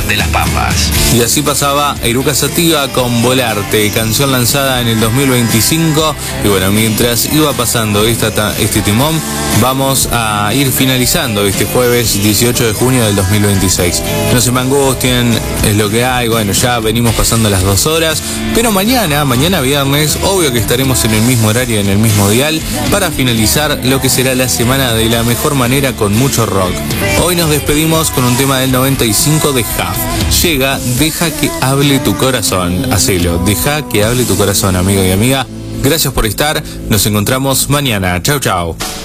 de las Pampas. Y así pasaba Eruca Sativa con Volarte, canción lanzada en el 2025. Y bueno, mientras iba pasando este timón, vamos a ir finalizando este jueves 18 de junio del 2026. No se me angustien, es lo que hay. Bueno, ya venimos pasando las 2 horas, pero mañana viernes, obvio que estaremos en el mismo horario, en el mismo dial, para finalizar lo que será la semana de la mejor manera con mucho rock. Hoy nos despedimos con un tema del 95 de Huff. Llega Deja que hable tu corazón. Hacelo, deja que hable tu corazón, amigo y amiga. Gracias por estar, nos encontramos mañana. Chau, chau.